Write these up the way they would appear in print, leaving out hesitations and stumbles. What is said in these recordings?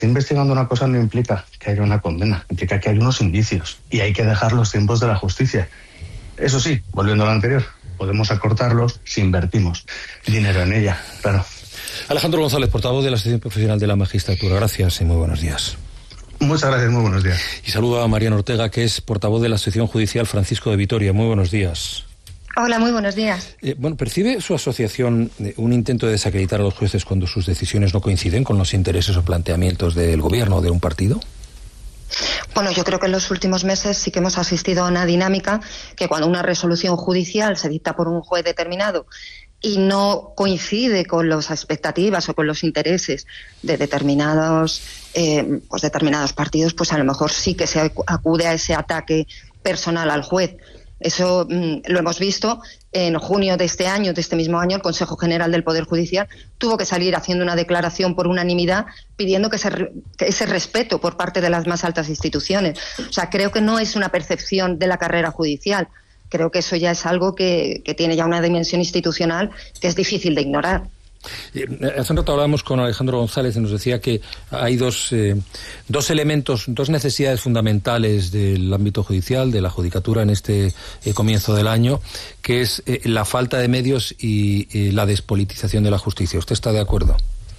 Estar investigando una cosa no implica que haya una condena, implica que hay unos indicios y hay que dejar los tiempos de la justicia. Eso sí, volviendo a lo anterior, podemos acortarlos si invertimos dinero en ella, claro. Alejandro González, portavoz de la Asociación Profesional de la Magistratura. Gracias y muy buenos días. Muchas gracias, muy buenos días. Y saludo a Mariano Ortega, que es portavoz de la Asociación Judicial Francisco de Vitoria. Muy buenos días. Hola, muy buenos días. ¿Percibe su asociación un intento de desacreditar a los jueces cuando sus decisiones no coinciden con los intereses o planteamientos del gobierno o de un partido? Bueno, yo creo que en los últimos meses sí que hemos asistido a una dinámica que cuando una resolución judicial se dicta por un juez determinado y no coincide con las expectativas o con los intereses de determinados partidos, pues a lo mejor sí que se acude a ese ataque personal al juez. Eso lo hemos visto en junio de este año, de este mismo año, el Consejo General del Poder Judicial tuvo que salir haciendo una declaración por unanimidad pidiendo que ese respeto por parte de las más altas instituciones. O sea, creo que no es una percepción de la carrera judicial. Creo que eso ya es algo que tiene ya una dimensión institucional que es difícil de ignorar. Hace un rato hablábamos con Alejandro González y nos decía que hay dos elementos, dos necesidades fundamentales del ámbito judicial, de la judicatura en este comienzo del año, que es la falta de medios y la despolitización de la justicia. ¿Usted está de acuerdo?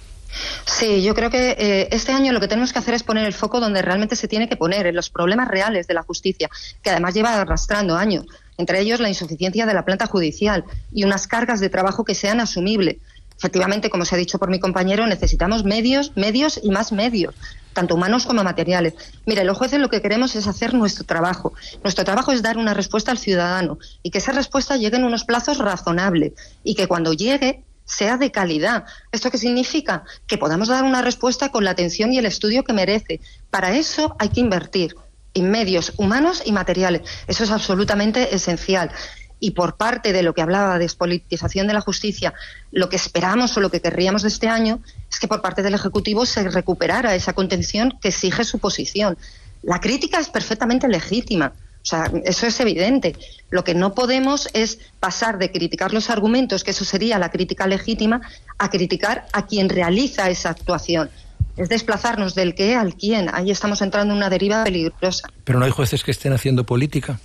Sí, yo creo que este año lo que tenemos que hacer es poner el foco donde realmente se tiene que poner, en los problemas reales de la justicia, que además lleva arrastrando años, entre ellos la insuficiencia de la planta judicial y unas cargas de trabajo que sean asumibles. Efectivamente, como se ha dicho por mi compañero, necesitamos medios y más medios, tanto humanos como materiales. Mire, los jueces lo que queremos es hacer nuestro trabajo. Nuestro trabajo es dar una respuesta al ciudadano y que esa respuesta llegue en unos plazos razonables y que cuando llegue sea de calidad. ¿Esto qué significa? Que podamos dar una respuesta con la atención y el estudio que merece. Para eso hay que invertir en medios humanos y materiales. Eso es absolutamente esencial. Y por parte de lo que hablaba de despolitización de la justicia, lo que esperamos o lo que querríamos de este año es que por parte del Ejecutivo se recuperara esa contención que exige su posición. La crítica es perfectamente legítima, o sea, eso es evidente. Lo que no podemos es pasar de criticar los argumentos, que eso sería la crítica legítima, a criticar a quien realiza esa actuación. Es desplazarnos del qué al quién. Ahí estamos entrando en una deriva peligrosa. Pero no hay jueces que estén haciendo política.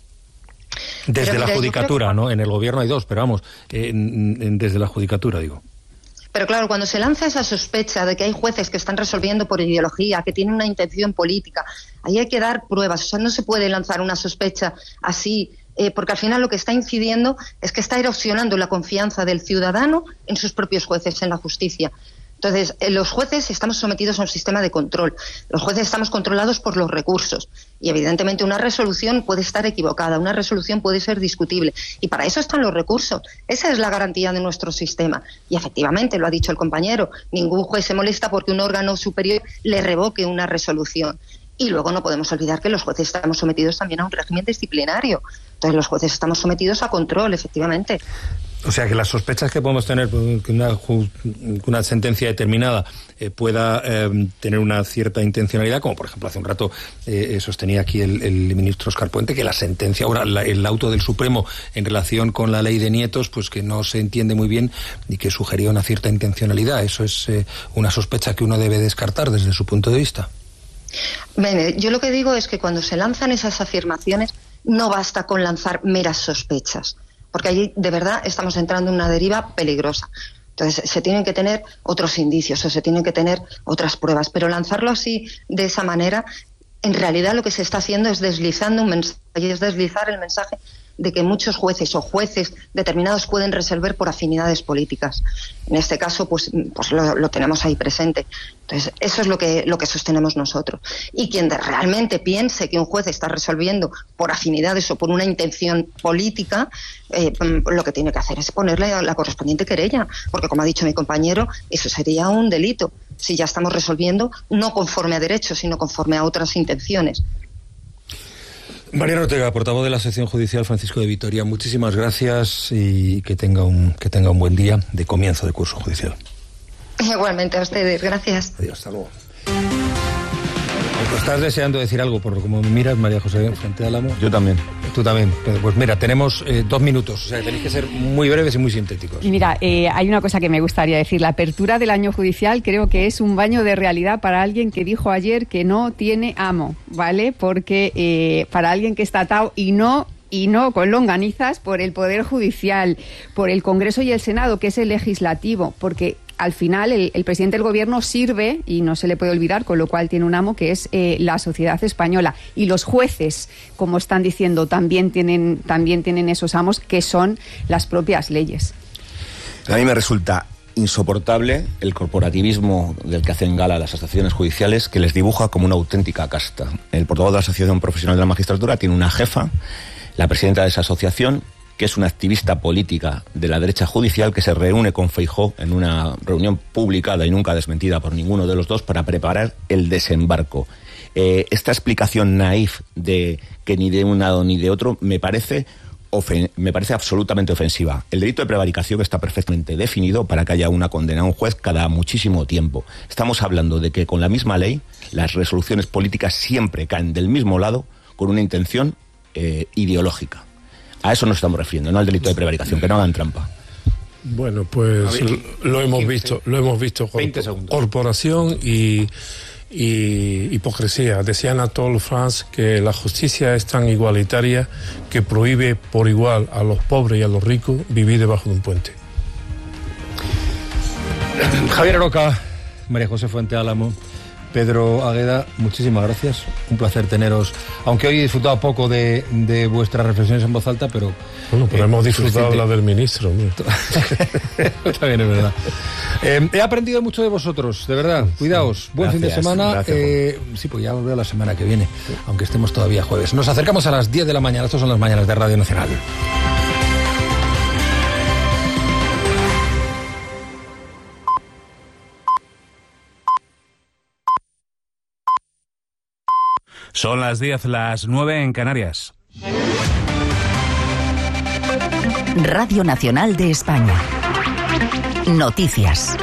Desde la judicatura, ¿no? En el gobierno hay dos, pero vamos, desde la judicatura, digo. Pero claro, cuando se lanza esa sospecha de que hay jueces que están resolviendo por ideología, que tienen una intención política, ahí hay que dar pruebas. O sea, no se puede lanzar una sospecha así, porque al final lo que está incidiendo es que está erosionando la confianza del ciudadano en sus propios jueces, en la justicia. Entonces, los jueces estamos sometidos a un sistema de control. Los jueces estamos controlados por los recursos. Y evidentemente una resolución puede estar equivocada, una resolución puede ser discutible. Y para eso están los recursos. Esa es la garantía de nuestro sistema. Y efectivamente, lo ha dicho el compañero, ningún juez se molesta porque un órgano superior le revoque una resolución. Y luego no podemos olvidar que los jueces estamos sometidos también a un régimen disciplinario. Entonces los jueces estamos sometidos a control, efectivamente. O sea que las sospechas que podemos tener que una sentencia determinada pueda tener una cierta intencionalidad, como por ejemplo hace un rato sostenía aquí el ministro Óscar Puente, que la sentencia, ahora el auto del Supremo en relación con la ley de nietos, pues que no se entiende muy bien y que sugería una cierta intencionalidad. ¿Eso es una sospecha que uno debe descartar desde su punto de vista? Bien, yo lo que digo es que cuando se lanzan esas afirmaciones no basta con lanzar meras sospechas, porque allí de verdad estamos entrando en una deriva peligrosa. Entonces se tienen que tener otros indicios o se tienen que tener otras pruebas, pero lanzarlo así, de esa manera, en realidad lo que se está haciendo es deslizando un mensaje, es deslizar el mensaje de que muchos jueces o jueces determinados pueden resolver por afinidades políticas. En este caso, pues lo tenemos ahí presente. Entonces, eso es lo que sostenemos nosotros. Y quien realmente piense que un juez está resolviendo por afinidades o por una intención política, lo que tiene que hacer es ponerle la correspondiente querella, porque como ha dicho mi compañero, eso sería un delito, si ya estamos resolviendo no conforme a derecho, sino conforme a otras intenciones. Mariano Ortega, portavoz de la Asociación Judicial Francisco de Vitoria, muchísimas gracias y que tenga un buen día de comienzo de curso judicial. Igualmente a ustedes, gracias. Adiós, hasta luego. ¿Estás deseando decir algo por como me miras, María José, frente al amo? Yo también. Tú también. Pues mira, tenemos 2 minutos, o sea, tenéis que ser muy breves y muy sintéticos. Mira, hay una cosa que me gustaría decir. La apertura del año judicial creo que es un baño de realidad para alguien que dijo ayer que no tiene amo, ¿vale? Porque para alguien que está atado y no con longanizas por el Poder Judicial, por el Congreso y el Senado, que es el legislativo, porque al final el presidente del Gobierno sirve, y no se le puede olvidar, con lo cual tiene un amo que es la sociedad española. Y los jueces, como están diciendo, también tienen esos amos que son las propias leyes. A mí me resulta insoportable el corporativismo del que hacen gala las asociaciones judiciales, que les dibuja como una auténtica casta. El portavoz de la Asociación Profesional de la Magistratura tiene una jefa, la presidenta de esa asociación, que es una activista política de la derecha judicial, que se reúne con Feijóo en una reunión publicada y nunca desmentida por ninguno de los dos para preparar el desembarco. Esta explicación naif de que ni de un lado ni de otro me parece absolutamente ofensiva. El delito de prevaricación está perfectamente definido para que haya una condena a un juez cada muchísimo tiempo. Estamos hablando de que con la misma ley las resoluciones políticas siempre caen del mismo lado con una intención ideológica. A eso nos estamos refiriendo, no al delito de prevaricación, que no hagan trampa. Bueno, pues lo hemos visto. Corporación y hipocresía. Decía Anatole France que la justicia es tan igualitaria que prohíbe por igual a los pobres y a los ricos vivir debajo de un puente. Javier Aroca, María José Fuente Álamo, Pedro Águeda, muchísimas gracias. Un placer teneros, aunque hoy he disfrutado poco de vuestras reflexiones en voz alta, pero... Bueno, pero hemos disfrutado la del ministro. También es verdad. He aprendido mucho de vosotros, de verdad. Cuidaos. Buen fin de semana. Sí, pues ya os veo la semana que viene, aunque estemos todavía jueves. Nos acercamos a las 10 de la mañana. Estas son las mañanas de Radio Nacional. Son las 10, las 9 en Canarias. Radio Nacional de España. Noticias.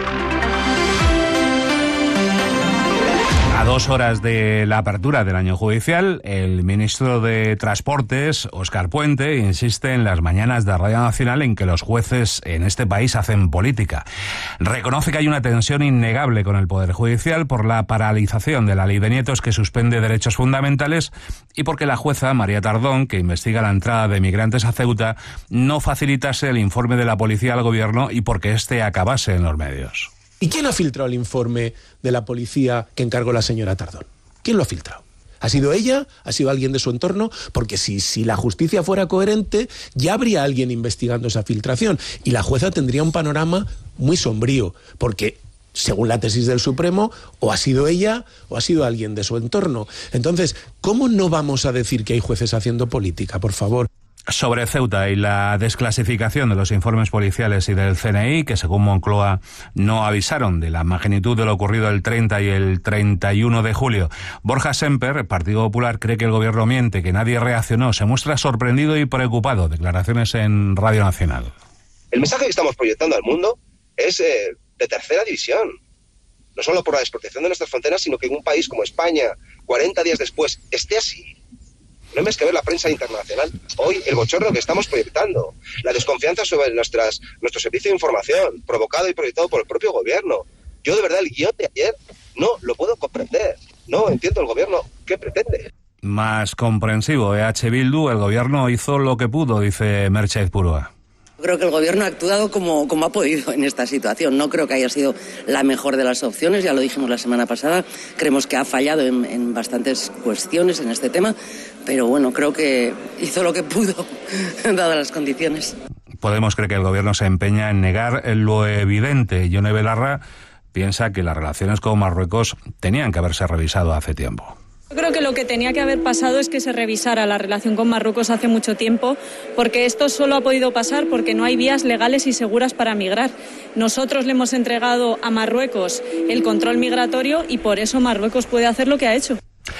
A 2 horas de la apertura del año judicial, el ministro de Transportes, Óscar Puente, insiste en las mañanas de Radio Nacional en que los jueces en este país hacen política. Reconoce que hay una tensión innegable con el Poder Judicial por la paralización de la Ley de Nietos, que suspende derechos fundamentales, y porque la jueza María Tardón, que investiga la entrada de migrantes a Ceuta, no facilitase el informe de la policía al gobierno y porque éste acabase en los medios. ¿Y quién ha filtrado el informe de la policía que encargó la señora Tardón? ¿Quién lo ha filtrado? ¿Ha sido ella? ¿Ha sido alguien de su entorno? Porque si la justicia fuera coherente, ya habría alguien investigando esa filtración. Y la jueza tendría un panorama muy sombrío, porque, según la tesis del Supremo, o ha sido ella o ha sido alguien de su entorno. Entonces, ¿cómo no vamos a decir que hay jueces haciendo política, por favor? Sobre Ceuta y la desclasificación de los informes policiales y del CNI, que según Moncloa no avisaron de la magnitud de lo ocurrido el 30 y el 31 de julio. Borja Semper, Partido Popular, cree que el gobierno miente, que nadie reaccionó. Se muestra sorprendido y preocupado. Declaraciones en Radio Nacional. El mensaje que estamos proyectando al mundo es de tercera división. No solo por la desprotección de nuestras fronteras, sino que en un país como España, 40 días después, esté así. No hay más que ver la prensa internacional. Hoy, el bochorno que estamos proyectando, la desconfianza sobre nuestro servicio de información, provocado y proyectado por el propio gobierno. Yo, de verdad, el guión de ayer no lo puedo comprender. No entiendo el gobierno qué pretende. Más comprensivo, EH Bildu, el gobierno hizo lo que pudo, dice Merche Purua. Creo que el gobierno ha actuado como ha podido en esta situación. No creo que haya sido la mejor de las opciones, ya lo dijimos la semana pasada. Creemos que ha fallado en bastantes cuestiones en este tema, pero bueno, creo que hizo lo que pudo, dadas las condiciones. Podemos creer que el gobierno se empeña en negar lo evidente. Yone Belarra piensa que las relaciones con Marruecos tenían que haberse revisado hace tiempo. Yo creo que lo que tenía que haber pasado es que se revisara la relación con Marruecos hace mucho tiempo, porque esto solo ha podido pasar porque no hay vías legales y seguras para migrar. Nosotros le hemos entregado a Marruecos el control migratorio y por eso Marruecos puede hacer lo que ha hecho.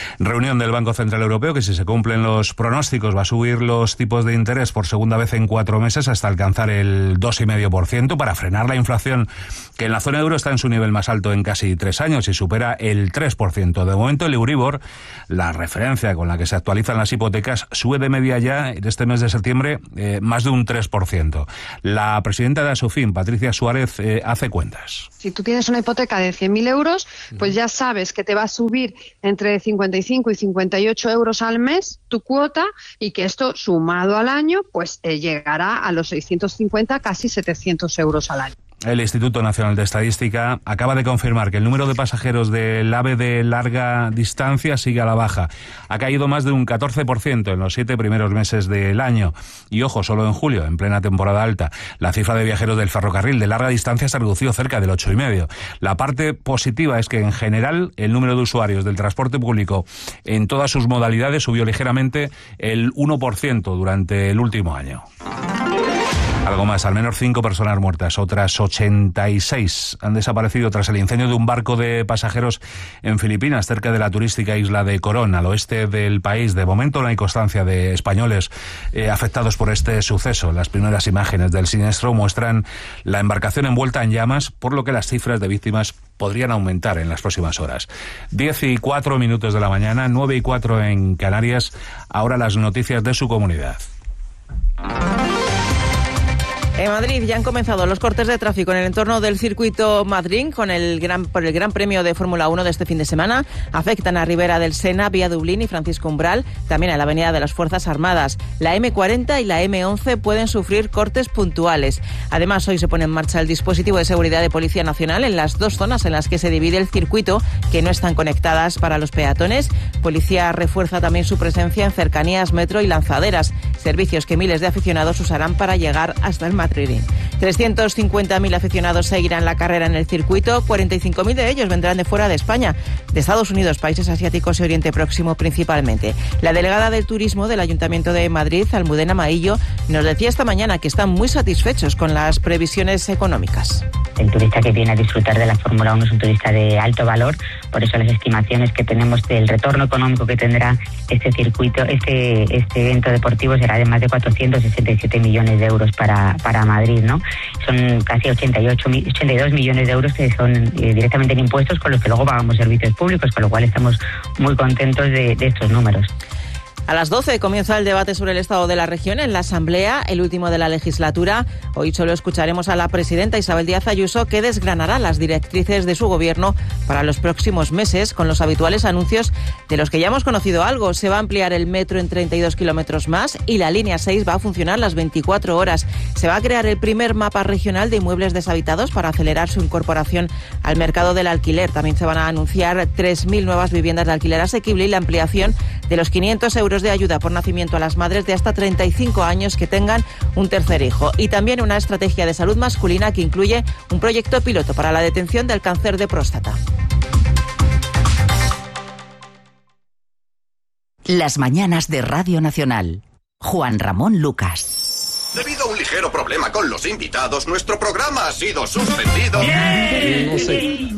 Reunión del Banco Central Europeo que, si se cumplen los pronósticos, va a subir los tipos de interés por segunda vez en 4 meses hasta alcanzar el 2,5% para frenar la inflación, que en la zona euro está en su nivel más alto en casi 3 años y supera el 3%. De momento, el Euribor, la referencia con la que se actualizan las hipotecas, sube de media ya en este mes de septiembre más de un 3%. La presidenta de Asofin, Patricia Suárez, hace cuentas. Si tú tienes una hipoteca de 100.000 euros, pues ya sabes que te va a subir entre 55 y 58 euros al mes tu cuota, y que esto, sumado al año, pues llegará a los 650, casi 700 euros al año. El Instituto Nacional de Estadística acaba de confirmar que el número de pasajeros del AVE de larga distancia sigue a la baja. Ha caído más de un 14% en los 7 primeros meses del año. Y ojo, solo en julio, en plena temporada alta, la cifra de viajeros del ferrocarril de larga distancia se ha reducido cerca del 8,5%. La parte positiva es que, en general, el número de usuarios del transporte público en todas sus modalidades subió ligeramente el 1% durante el último año. Algo más, al menos 5 personas muertas, otras 86 han desaparecido tras el incendio de un barco de pasajeros en Filipinas, cerca de la turística isla de Corón, al oeste del país. De momento no hay constancia de españoles afectados por este suceso. Las primeras imágenes del siniestro muestran la embarcación envuelta en llamas, por lo que las cifras de víctimas podrían aumentar en las próximas horas. 10:04 de la mañana, 9:04 en Canarias. Ahora las noticias de su comunidad. En Madrid ya han comenzado los cortes de tráfico en el entorno del circuito Madrid por el Gran Premio de Fórmula 1 de este fin de semana. Afectan a Ribera del Sena, Vía Dublín y Francisco Umbral, también a la Avenida de las Fuerzas Armadas. La M40 y la M11 pueden sufrir cortes puntuales. Además, hoy se pone en marcha el dispositivo de seguridad de Policía Nacional en las 2 zonas en las que se divide el circuito, que no están conectadas para los peatones. Policía refuerza también su presencia en cercanías, metro y lanzaderas, servicios que miles de aficionados usarán para llegar hasta el Madrid. 350.000 aficionados seguirán la carrera en el circuito, 45.000 de ellos vendrán de fuera de España, de Estados Unidos, países asiáticos y Oriente Próximo principalmente. La delegada del Turismo del Ayuntamiento de Madrid, Almudena Maillo, nos decía esta mañana que están muy satisfechos con las previsiones económicas. El turista que viene a disfrutar de la Fórmula 1 es un turista de alto valor, por eso las estimaciones que tenemos del retorno económico que tendrá este circuito, este evento deportivo, será de más de 467 millones de euros para Madrid, ¿no? Son casi 82 millones de euros que son directamente en impuestos, con los que luego pagamos servicios públicos, con lo cual estamos muy contentos de estos números. A las 12 comienza el debate sobre el estado de la región en la Asamblea, el último de la legislatura. Hoy solo escucharemos a la presidenta Isabel Díaz Ayuso, que desgranará las directrices de su gobierno para los próximos meses, con los habituales anuncios de los que ya hemos conocido algo. Se va a ampliar el metro en 32 kilómetros más y la línea 6 va a funcionar las 24 horas. Se va a crear el primer mapa regional de inmuebles deshabitados para acelerar su incorporación al mercado del alquiler. También se van a anunciar 3.000 nuevas viviendas de alquiler asequible y la ampliación de los 500 euros de ayuda por nacimiento a las madres de hasta 35 años que tengan un tercer hijo. Y también una estrategia de salud masculina que incluye un proyecto piloto para la detención del cáncer de próstata. Las mañanas de Radio Nacional. Juan Ramón Lucas. Debido a un ligero problema con los invitados, nuestro programa ha sido suspendido. No sé.